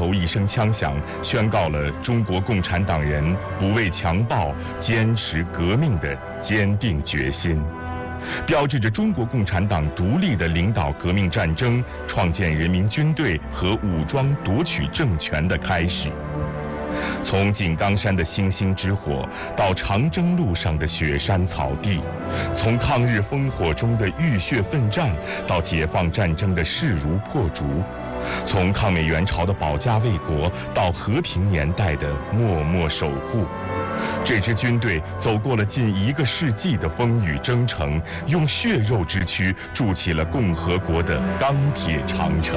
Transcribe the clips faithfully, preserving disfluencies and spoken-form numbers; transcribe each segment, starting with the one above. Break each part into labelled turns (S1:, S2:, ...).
S1: 头一声枪响，宣告了中国共产党人不畏强暴、坚持革命的坚定决心，标志着中国共产党独立的领导革命战争、创建人民军队和武装夺取政权的开始。从井冈山的星星之火到长征路上的雪山草地，从抗日烽火中的浴血奋战到解放战争的势如破竹，从抗美援朝的保家卫国到和平年代的默默守护，这支军队走过了近一个世纪的风雨征程，用血肉之躯筑起了共和国的钢铁长城。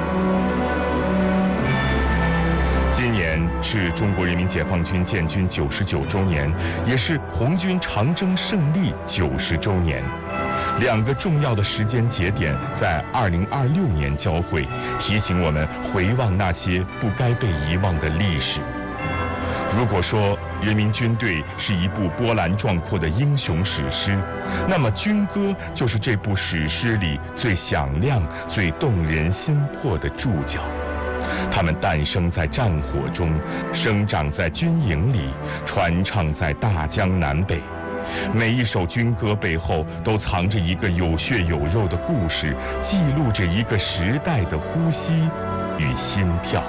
S1: 今年是中国人民解放军建军九十九周年，也是红军长征胜利九十周年。两个重要的时间节点在二零二六年交汇，提醒我们回望那些不该被遗忘的历史。如果说人民军队是一部波澜壮阔的英雄史诗，那么军歌就是这部史诗里最响亮、最动人心魄的注脚。他们诞生在战火中，生长在军营里，传唱在大江南北。每一首军歌背后都藏着一个有血有肉的故事，记录着一个时代的呼吸与心跳。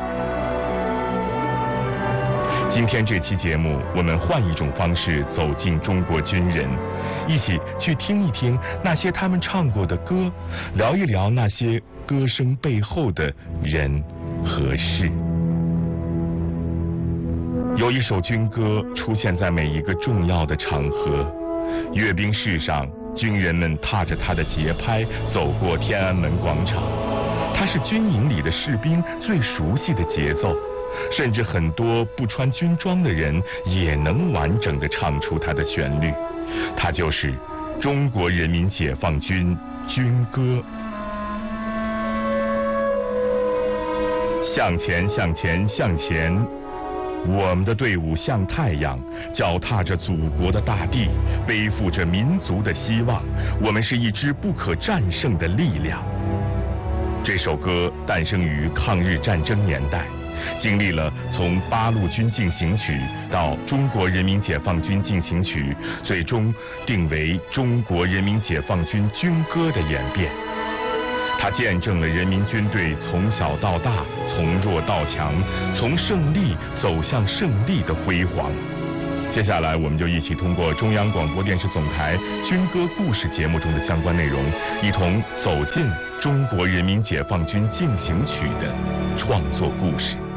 S1: 今天这期节目，我们换一种方式走进中国军人，一起去听一听那些他们唱过的歌，聊一聊那些歌声背后的人和事。有一首军歌出现在每一个重要的场合，阅兵式上，军人们踏着它的节拍走过天安门广场，它是军营里的士兵最熟悉的节奏，甚至很多不穿军装的人也能完整地唱出它的旋律。它就是中国人民解放军军歌。向前，向前，向前！我们的队伍像太阳，脚踏着祖国的大地，背负着民族的希望。我们是一支不可战胜的力量。这首歌诞生于抗日战争年代，经历了从八路军进行曲到中国人民解放军进行曲，最终定为中国人民解放军军歌的演变。它见证了人民军队从小到大，从弱到强，从胜利走向胜利的辉煌。接下来我们就一起通过中央广播电视总台军歌故事节目中的相关内容，一同走进中国人民解放军进行曲的创作故事。